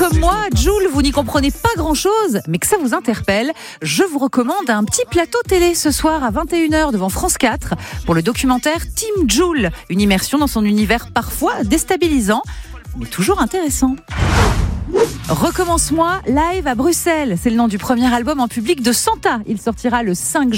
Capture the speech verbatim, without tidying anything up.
comme moi, Jul, vous n'y comprenez pas grand-chose, mais que ça vous interpelle, je vous recommande un petit plateau télé ce soir à vingt et une heures devant France quatre pour le documentaire Team Jul, une immersion dans son univers parfois déstabilisant, mais toujours intéressant. Recommence-moi live à Bruxelles. C'est le nom du premier album en public de Santa. Il sortira le cinq